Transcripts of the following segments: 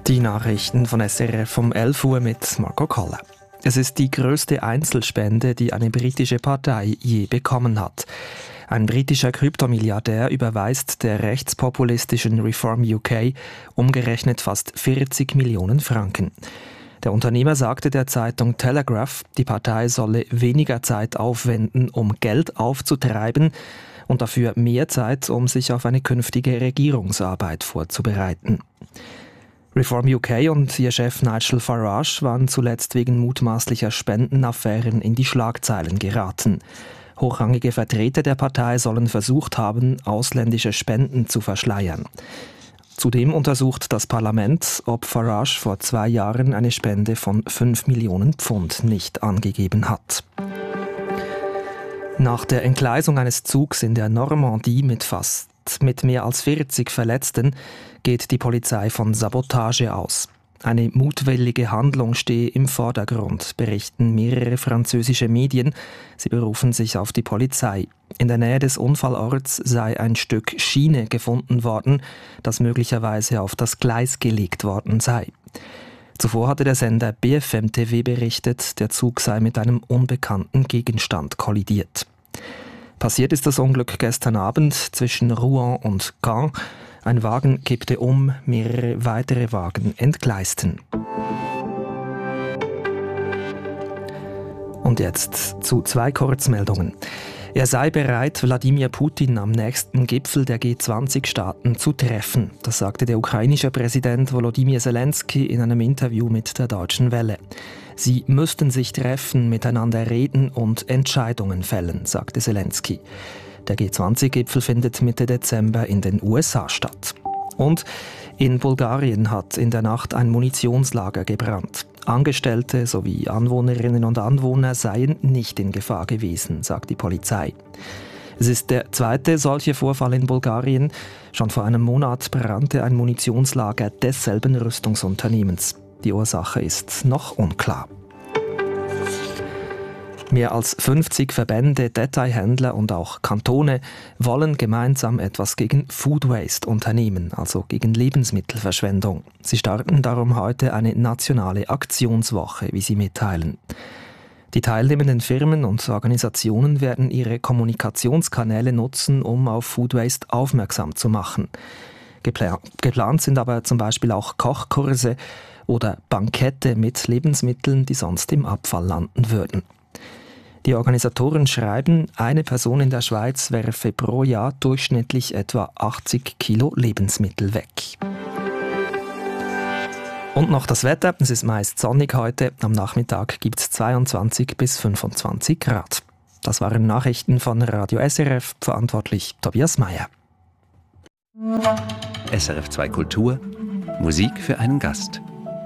Die Nachrichten von SRF um 11 Uhr mit Marco Koller. Es ist die grösste Einzelspende, die eine britische Partei je bekommen hat. Ein britischer Kryptomilliardär überweist der rechtspopulistischen Reform UK umgerechnet fast 40 Millionen Franken. Der Unternehmer sagte der Zeitung Telegraph, die Partei solle weniger Zeit aufwenden, um Geld aufzutreiben und dafür mehr Zeit, um sich auf eine künftige Regierungsarbeit vorzubereiten. Reform UK und ihr Chef Nigel Farage waren zuletzt wegen mutmaßlicher Spendenaffären in die Schlagzeilen geraten. Hochrangige Vertreter der Partei sollen versucht haben, ausländische Spenden zu verschleiern. Zudem untersucht das Parlament, ob Farage vor 2 Jahren eine Spende von 5 Millionen Pfund nicht angegeben hat. Nach der Entgleisung eines Zugs in der Normandie mit mehr als 40 Verletzten geht die Polizei von Sabotage aus. Eine mutwillige Handlung stehe im Vordergrund, berichten mehrere französische Medien. Sie berufen sich auf die Polizei. In der Nähe des Unfallorts sei ein Stück Schiene gefunden worden, das möglicherweise auf das Gleis gelegt worden sei. Zuvor hatte der Sender BFM TV berichtet, der Zug sei mit einem unbekannten Gegenstand kollidiert. Passiert ist das Unglück gestern Abend zwischen Rouen und Caen. Ein Wagen kippte um, mehrere weitere Wagen entgleisten. Und jetzt zu 2 Kurzmeldungen. Er sei bereit, Wladimir Putin am nächsten Gipfel der G20-Staaten zu treffen. Das sagte der ukrainische Präsident Volodymyr Zelensky in einem Interview mit der Deutschen Welle. Sie müssten sich treffen, miteinander reden und Entscheidungen fällen, sagte Zelensky. Der G20-Gipfel findet Mitte Dezember in den USA statt. Und in Bulgarien hat in der Nacht ein Munitionslager gebrannt. Angestellte sowie Anwohnerinnen und Anwohner seien nicht in Gefahr gewesen, sagt die Polizei. Es ist der zweite solche Vorfall in Bulgarien. Schon vor einem Monat brannte ein Munitionslager desselben Rüstungsunternehmens. Die Ursache ist noch unklar. Mehr als 50 Verbände, Detailhändler und auch Kantone wollen gemeinsam etwas gegen Food Waste unternehmen, also gegen Lebensmittelverschwendung. Sie starten darum heute eine nationale Aktionswoche, wie sie mitteilen. Die teilnehmenden Firmen und Organisationen werden ihre Kommunikationskanäle nutzen, um auf Food Waste aufmerksam zu machen. Geplant sind aber zum Beispiel auch Kochkurse oder Bankette mit Lebensmitteln, die sonst im Abfall landen würden. Die Organisatoren schreiben, eine Person in der Schweiz werfe pro Jahr durchschnittlich etwa 80 Kilo Lebensmittel weg. Und noch das Wetter. Es ist meist sonnig heute. Am Nachmittag gibt es 22 bis 25 Grad. Das waren Nachrichten von Radio SRF. Verantwortlich Tobias Meyer. SRF 2 Kultur. Musik für einen Gast.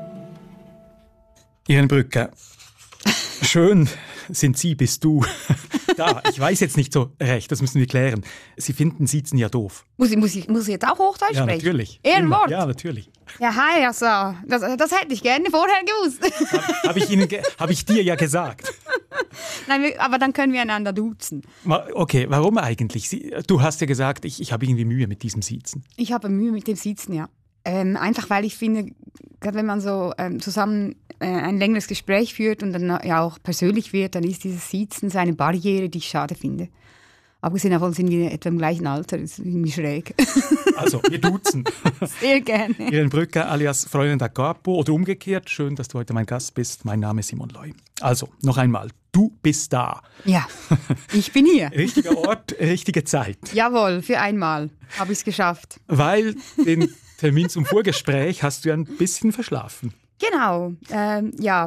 Irene Brücker. Schön sind Sie, bist du. Da, ich weiß jetzt nicht so recht, das müssen wir klären. Sie finden Siezen ja doof. Muss ich jetzt auch Hochdeutsch Ja, sprechen? natürlich. Ehrenwort? Ja, natürlich. Ja, hi, also, das hätte ich gerne vorher gewusst. Hab ich dir ja gesagt. Nein, aber dann können wir einander duzen. Okay, warum eigentlich? Du hast ja gesagt, ich habe irgendwie Mühe mit diesem Siezen. Ich habe Mühe mit dem Siezen, ja. Einfach weil ich finde, gerade wenn man so zusammen ein längeres Gespräch führt und dann ja auch persönlich wird, dann ist dieses Siezen so eine Barriere, die ich schade finde. Abgesehen davon sind wir etwa im gleichen Alter, das ist irgendwie schräg. Also, wir duzen. Sehr gerne. Irene Brücker alias Freundin da Capo oder umgekehrt. Schön, dass du heute mein Gast bist. Mein Name ist Simon Loy. Also, noch einmal. Du bist da. Ja, ich bin hier. Richtiger Ort, richtige Zeit. Jawohl, für einmal habe ich es geschafft. Weil den Termin zum Vorgespräch hast du ja ein bisschen verschlafen. Genau, ja,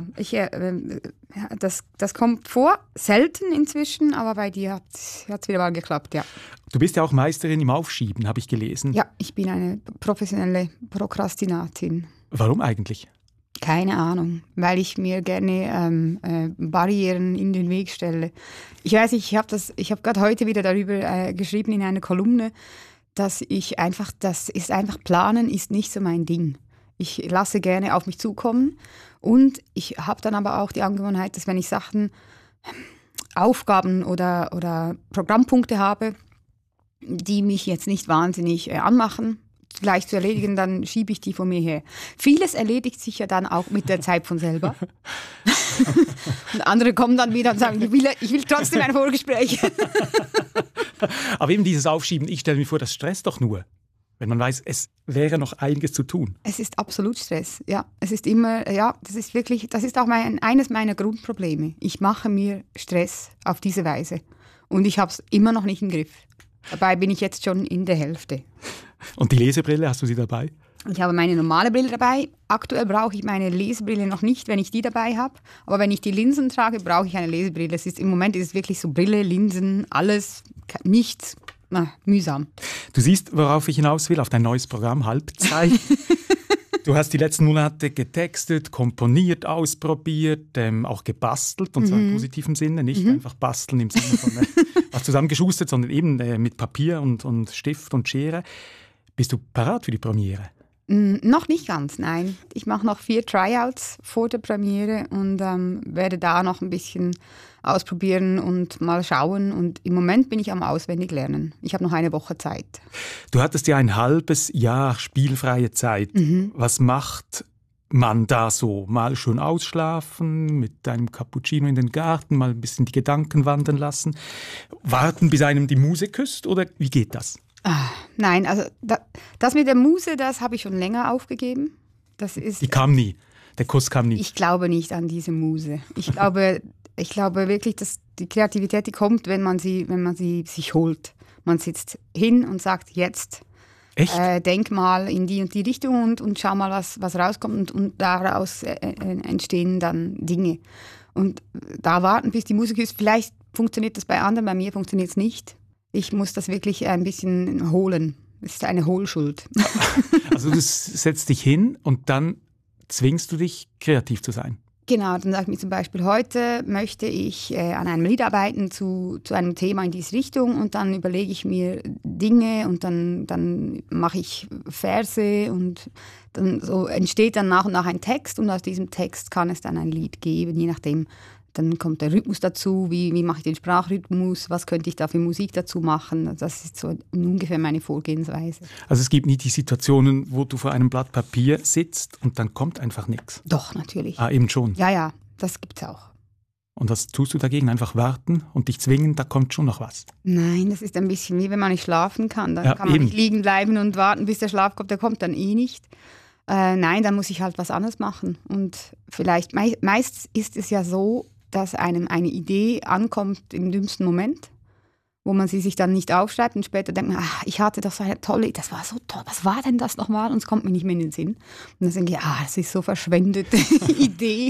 das kommt vor, selten inzwischen, aber bei dir hat es wieder mal geklappt, ja. Du bist ja auch Meisterin im Aufschieben, habe ich gelesen. Ja, ich bin eine professionelle Prokrastinatin. Warum eigentlich? Keine Ahnung, weil ich mir gerne Barrieren in den Weg stelle. Ich weiß nicht, ich habe gerade heute wieder darüber geschrieben in einer Kolumne, das ist einfach Planen ist nicht so mein Ding. Ich lasse gerne auf mich zukommen und ich habe dann aber auch die Angewohnheit, dass wenn ich Aufgaben oder Programmpunkte habe, die mich jetzt nicht wahnsinnig anmachen, gleich zu erledigen, dann schiebe ich die von mir her. Vieles erledigt sich ja dann auch mit der Zeit von selber. Und andere kommen dann wieder und sagen, ich will trotzdem ein Vorgespräch. Aber eben dieses Aufschieben, ich stelle mir vor, das stresst doch nur. Wenn man weiß, es wäre noch einiges zu tun. Es ist absolut Stress, ja. Es ist immer, ja, das ist auch eines meiner Grundprobleme. Ich mache mir Stress auf diese Weise. Und ich habe es immer noch nicht im Griff. Dabei bin ich jetzt schon in der Hälfte. Und die Lesebrille, hast du sie dabei? Ich habe meine normale Brille dabei. Aktuell brauche ich meine Lesebrille noch nicht, wenn ich die dabei habe. Aber wenn ich die Linsen trage, brauche ich eine Lesebrille. Im Moment ist es wirklich so Brille, Linsen, alles, nichts. Mühsam. Du siehst, worauf ich hinaus will, auf dein neues Programm Halbzeit. Du hast die letzten Monate getextet, komponiert, ausprobiert, auch gebastelt, und zwar im positiven Sinne, nicht einfach basteln im Sinne von was zusammengeschustert, sondern eben mit Papier und Stift und Schere. Bist du parat für die Premiere? Noch nicht ganz, nein. Ich mache noch 4 Tryouts vor der Premiere und werde da noch ein bisschen ausprobieren und mal schauen. Und im Moment bin ich am Auswendiglernen. Ich habe noch eine Woche Zeit. Du hattest ja ein halbes Jahr spielfreie Zeit. Was macht man da so? Mal schön ausschlafen, mit einem Cappuccino in den Garten, mal ein bisschen die Gedanken wandern lassen, warten, bis einem die Muse küsst, oder wie geht das? Nein, also das mit der Muse, das habe ich schon länger aufgegeben. Die kam nie, der Kuss kam nie. Ich glaube nicht an diese Muse. Ich glaube wirklich, dass die Kreativität, die kommt, wenn man sie sich holt. Man sitzt hin und sagt, jetzt denk mal in die und die Richtung und schau mal, was rauskommt, und daraus entstehen dann Dinge. Und da warten, bis die Muse küsst. Vielleicht funktioniert das bei anderen, bei mir funktioniert es nicht. Ich muss das wirklich ein bisschen holen. Das ist eine Hohlschuld. Also du setzt dich hin und dann zwingst du dich, kreativ zu sein? Genau, dann sage ich mir zum Beispiel, heute möchte ich an einem Lied arbeiten zu einem Thema in diese Richtung, und dann überlege ich mir Dinge und dann mache ich Verse, und dann so entsteht dann nach und nach ein Text, und aus diesem Text kann es dann ein Lied geben, je nachdem. Dann kommt der Rhythmus dazu, wie mache ich den Sprachrhythmus, was könnte ich da für Musik dazu machen. Das ist so ungefähr meine Vorgehensweise. Also es gibt nie die Situationen, wo du vor einem Blatt Papier sitzt und dann kommt einfach nichts? Doch, natürlich. Eben schon? Ja, das gibt's auch. Und was tust du dagegen? Einfach warten und dich zwingen, da kommt schon noch was? Nein, das ist ein bisschen wie wenn man nicht schlafen kann. Dann kann man nicht liegen bleiben und warten, bis der Schlaf kommt. Der kommt dann eh nicht. Nein, dann muss ich halt was anderes machen. Und vielleicht, meist ist es ja so, dass einem eine Idee ankommt im dümmsten Moment, wo man sie sich dann nicht aufschreibt und später denkt man, ich hatte doch so eine tolle Idee, das war so toll, was war denn das nochmal? Und es kommt mir nicht mehr in den Sinn. Und dann denke ich, das ist so verschwendete Idee.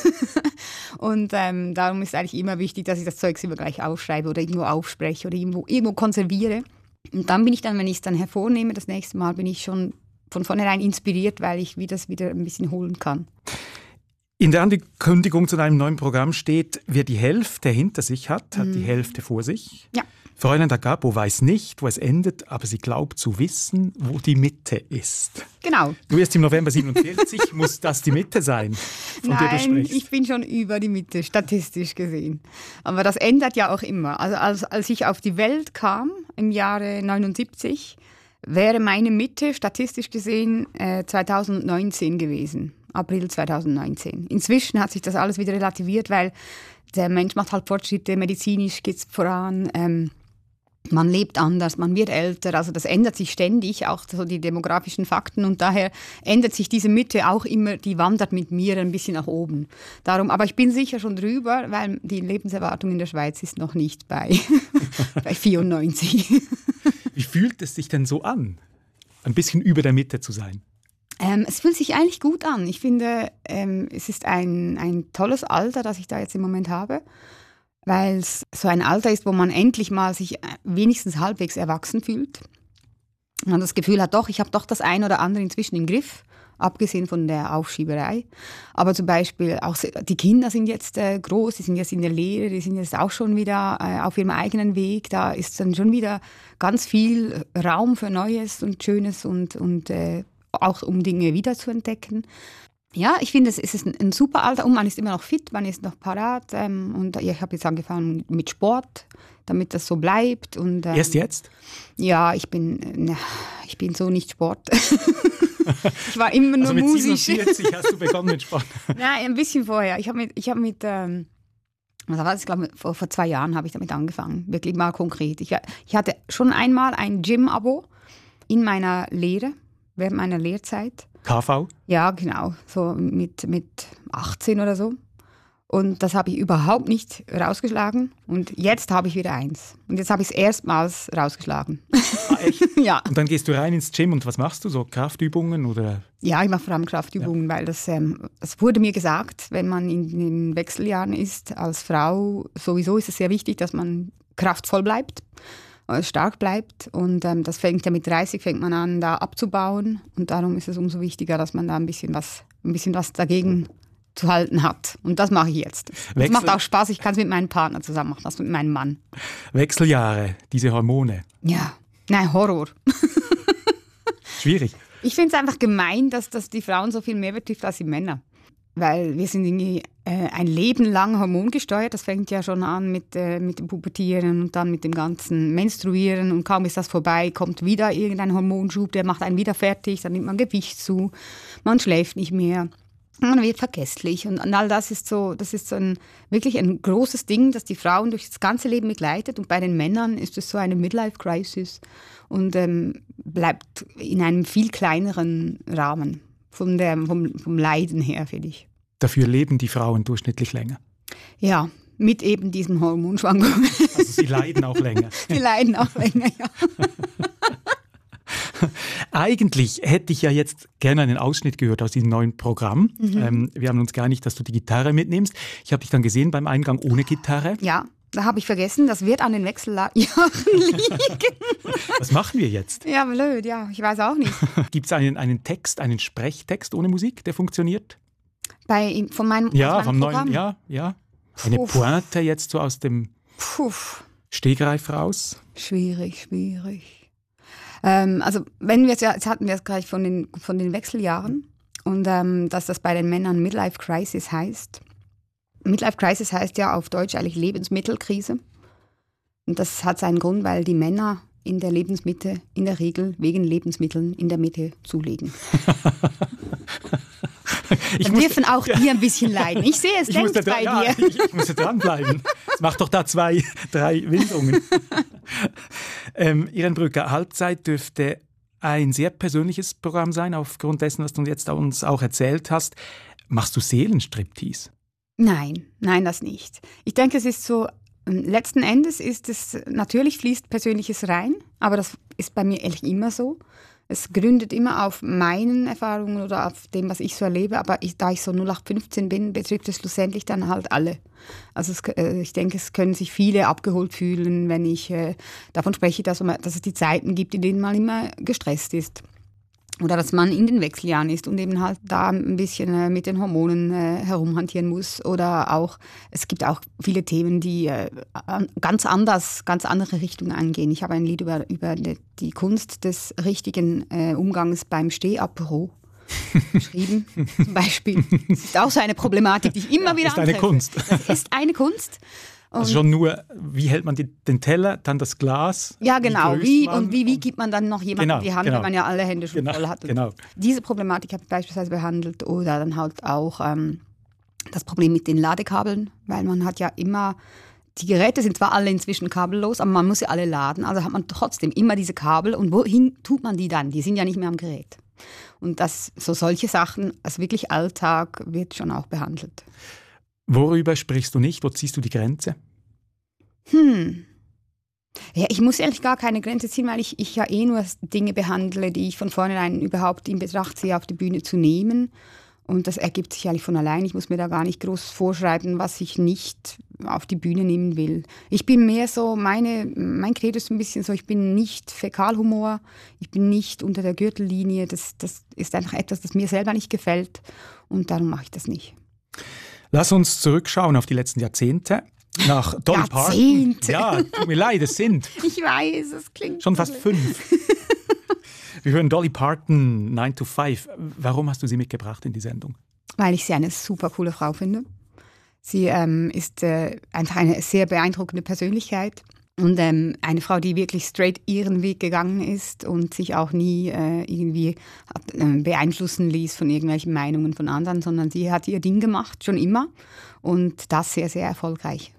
Und darum ist eigentlich immer wichtig, dass ich das Zeug immer gleich aufschreibe oder irgendwo aufspreche oder irgendwo konserviere. Und dann bin ich dann, wenn ich es dann hervornehme, das nächste Mal bin ich schon von vornherein inspiriert, weil ich das wieder ein bisschen holen kann. In der Ankündigung zu deinem neuen Programm steht, wer die Hälfte hinter sich hat die Hälfte vor sich. Ja. Fräulein D'Agabo weiß nicht, wo es endet, aber sie glaubt zu wissen, wo die Mitte ist. Genau. Du wirst im November 47, muss das die Mitte sein, von der du sprichst? Ich bin schon über die Mitte, statistisch gesehen. Aber das ändert ja auch immer. Also als ich auf die Welt kam, im Jahre 79, wäre meine Mitte statistisch gesehen 2019 gewesen. April 2019. Inzwischen hat sich das alles wieder relativiert, weil der Mensch macht halt Fortschritte, medizinisch geht es voran, man lebt anders, man wird älter, also das ändert sich ständig, auch so die demografischen Fakten, und daher ändert sich diese Mitte auch immer, die wandert mit mir ein bisschen nach oben. Darum, aber ich bin sicher schon drüber, weil die Lebenserwartung in der Schweiz ist noch nicht bei 94. Wie fühlt es sich denn so an, ein bisschen über der Mitte zu sein? Es fühlt sich eigentlich gut an. Ich finde, es ist ein tolles Alter, das ich da jetzt im Moment habe, weil es so ein Alter ist, wo man endlich mal sich wenigstens halbwegs erwachsen fühlt. Man das Gefühl hat, ich habe doch das ein oder andere inzwischen im Griff, abgesehen von der Aufschieberei. Aber zum Beispiel auch die Kinder sind jetzt groß, die sind jetzt in der Lehre, die sind jetzt auch schon wieder auf ihrem eigenen Weg. Da ist dann schon wieder ganz viel Raum für Neues und Schönes und auch um Dinge wiederzuentdecken. Ja, ich finde, es ist ein super Alter und man ist immer noch fit, man ist noch parat. Und ich habe jetzt angefangen mit Sport, damit das so bleibt. Und, Erst jetzt? Ja, ich bin so nicht Sport. Ich war immer nur also mit musisch. 47 hast du begonnen mit Sport? Nein, ein bisschen vorher. Ich glaube, vor 2 Jahren habe ich damit angefangen, wirklich mal konkret. Ich hatte schon einmal ein Gym-Abo in meiner Lehre, während meiner Lehrzeit. KV? Ja, genau, so mit 18 oder so. Und das habe ich überhaupt nicht rausgeschlagen. Und jetzt habe ich wieder eins. Und jetzt habe ich es erstmals rausgeschlagen. Ah, echt? Ja. Und dann gehst du rein ins Gym und was machst du? So Kraftübungen oder? Ja, ich mache vor allem Kraftübungen, weil das wurde mir gesagt, wenn man in den Wechseljahren ist, als Frau, sowieso ist es sehr wichtig, dass man kraftvoll bleibt, stark bleibt. Und das fängt ja mit 30 fängt man an, da abzubauen. Und darum ist es umso wichtiger, dass man da ein bisschen was dagegen zu halten hat. Und das mache ich jetzt. Es macht auch Spaß, ich kann es mit meinem Partner zusammen machen, das mit meinem Mann. Wechseljahre, diese Hormone. Ja, nein, Horror. Schwierig. Ich finde es einfach gemein, dass das die Frauen so viel mehr betrifft als die Männer. Weil wir sind irgendwie ein Leben lang hormongesteuert. Das fängt ja schon an mit dem Pubertieren und dann mit dem ganzen Menstruieren. Und kaum ist das vorbei, kommt wieder irgendein Hormonschub, der macht einen wieder fertig. Dann nimmt man Gewicht zu, man schläft nicht mehr. Man wird vergesslich und all das ist so wirklich ein großes Ding, das die Frauen durch das ganze Leben begleitet. Und bei den Männern ist es so eine Midlife-Crisis und bleibt in einem viel kleineren Rahmen vom Leiden her, finde ich. Dafür leben die Frauen durchschnittlich länger. Ja, mit eben diesen Hormonschwankungen. Also sie leiden auch länger. Sie leiden auch länger, ja. Eigentlich hätte ich ja jetzt gerne einen Ausschnitt gehört aus diesem neuen Programm. Wir haben uns geeinigt, dass du die Gitarre mitnimmst. Ich habe dich dann gesehen beim Eingang ohne Gitarre. Ja, da habe ich vergessen, das wird an den Wechseljahren liegen. Was machen wir jetzt? Ja, blöd, ja, ich weiß auch nicht. Gibt es einen Text, einen Sprechtext ohne Musik, der funktioniert? Von meinem vom Programm? neuen, ja. Eine Pointe jetzt so aus dem Stegreif raus? Schwierig. Also wenn wir jetzt hatten wir es gleich von den Wechseljahren und dass das bei den Männern Midlife Crisis heißt. Midlife Crisis heißt ja auf Deutsch eigentlich Lebensmittelkrise. Und das hat seinen Grund, weil die Männer in der Lebensmitte in der Regel wegen Lebensmitteln in der Mitte zulegen. Dann dürfen auch die ein bisschen leiden. Ich sehe es denkt bei dir. Ich muss dranbleiben. Es macht doch da 2, 3 Windungen. Irene Brücker, Halbzeit dürfte ein sehr persönliches Programm sein, aufgrund dessen, was du jetzt uns auch erzählt hast. Machst du Seelenstriptease? Nein, das nicht. Ich denke, es ist so, letzten Endes ist es, natürlich fließt Persönliches rein, aber das ist bei mir ehrlich immer so. Es gründet immer auf meinen Erfahrungen oder auf dem, was ich so erlebe, aber da ich so 0815 bin, betrifft es schlussendlich dann halt alle. Also ich denke, es können sich viele abgeholt fühlen, wenn ich davon spreche, dass es die Zeiten gibt, in denen man immer gestresst ist. Oder dass man in den Wechseljahren ist und eben halt da ein bisschen mit den Hormonen herumhantieren muss. Oder auch, es gibt auch viele Themen, die ganz andere Richtungen angehen. Ich habe ein Lied über die Kunst des richtigen Umgangs beim Stehapero geschrieben, zum Beispiel. Das ist auch so eine Problematik, die ich immer wieder antreffe. Das ist eine Kunst. Das ist eine Kunst. Also schon nur, wie hält man den Teller, dann das Glas? Ja, genau. Wie gibt man dann noch jemandem die Hand, wenn man ja alle Hände schon voll hat? Genau. Diese Problematik habe ich beispielsweise behandelt. Oder dann halt auch das Problem mit den Ladekabeln, weil man hat ja immer, die Geräte sind zwar alle inzwischen kabellos, aber man muss sie alle laden. Also hat man trotzdem immer diese Kabel. Und wohin tut man die dann? Die sind ja nicht mehr am Gerät. Und solche Sachen, also wirklich Alltag, wird schon auch behandelt. Worüber sprichst du nicht? Wo ziehst du die Grenze? Ja, ich muss ehrlich gar keine Grenze ziehen, weil ich ja nur Dinge behandle, die ich von vornherein überhaupt in Betracht ziehe, auf die Bühne zu nehmen. Und das ergibt sich eigentlich von allein. Ich muss mir da gar nicht groß vorschreiben, was ich nicht auf die Bühne nehmen will. Ich bin mehr so, mein Credo ist ein bisschen so, ich bin nicht Fäkalhumor, ich bin nicht unter der Gürtellinie. Das ist einfach etwas, das mir selber nicht gefällt und darum mache ich das nicht. Lass uns zurückschauen auf die letzten Jahrzehnte. Nach Dolly Parton. Ja, tut mir leid, es sind. Ich weiß, es klingt schon fast 5. Wir hören Dolly Parton, 9 to 5. Warum hast du sie mitgebracht in die Sendung? weil ich sie eine super coole Frau finde. Sie ist einfach eine sehr beeindruckende Persönlichkeit und eine Frau, die wirklich straight ihren Weg gegangen ist und sich auch nie irgendwie beeinflussen ließ von irgendwelchen Meinungen von anderen, sondern sie hat ihr Ding gemacht, schon immer, und das sehr, sehr erfolgreich.